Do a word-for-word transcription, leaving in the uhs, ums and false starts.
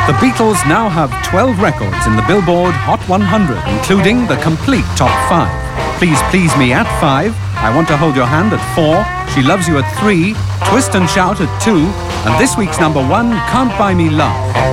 The Beatles now have twelve records in the Billboard Hot one hundred, including the complete top five. Please Please Me at five, I Want to Hold Your Hand at four, She Loves You at three, Twist and Shout at two, and this week's number one, Can't Buy Me Love.